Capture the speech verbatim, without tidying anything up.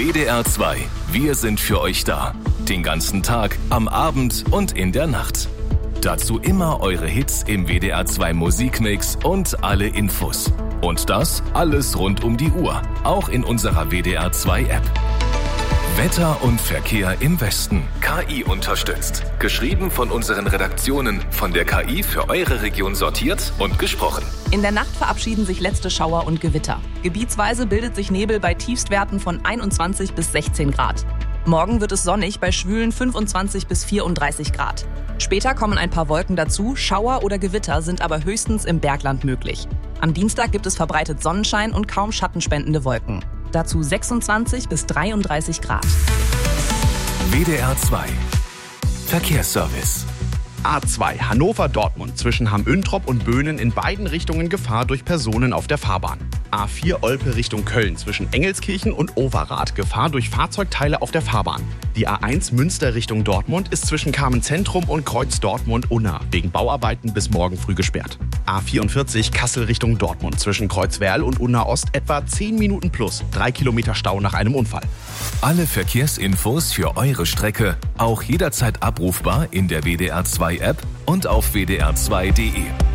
W D R zwei. Wir sind für euch da. Den ganzen Tag, am Abend und in der Nacht. Dazu immer eure Hits im W D R zwei Musikmix und alle Infos. Und das alles rund um die Uhr, auch in unserer W D R zwei App. Wetter und Verkehr im Westen. K I unterstützt. Geschrieben von unseren Redaktionen, von der K I für eure Region sortiert und gesprochen. In der Nacht verabschieden sich letzte Schauer und Gewitter. Gebietsweise bildet sich Nebel bei Tiefstwerten von einundzwanzig bis sechzehn Grad. Morgen wird es sonnig bei schwülen fünfundzwanzig bis vierunddreißig Grad. Später kommen ein paar Wolken dazu, Schauer oder Gewitter sind aber höchstens im Bergland möglich. Am Dienstag gibt es verbreitet Sonnenschein und kaum schattenspendende Wolken. Dazu sechsundzwanzig bis dreiunddreißig Grad. W D R zwei. Verkehrsservice. A zwei Hannover-Dortmund zwischen Hamm-Üntrop und Böhnen in beiden Richtungen Gefahr durch Personen auf der Fahrbahn. A vier Olpe Richtung Köln zwischen Engelskirchen und Overath Gefahr durch Fahrzeugteile auf der Fahrbahn. Die A eins Münster Richtung Dortmund ist zwischen Kamen-Zentrum und Kreuz Dortmund-Unna wegen Bauarbeiten bis morgen früh gesperrt. A vierundvierzig Kassel Richtung Dortmund zwischen Kreuzwerl und Unna Ost etwa zehn Minuten plus, drei Kilometer Stau nach einem Unfall. Alle Verkehrsinfos für eure Strecke auch jederzeit abrufbar in der W D R zwei App und auf W D R zwei punkt de.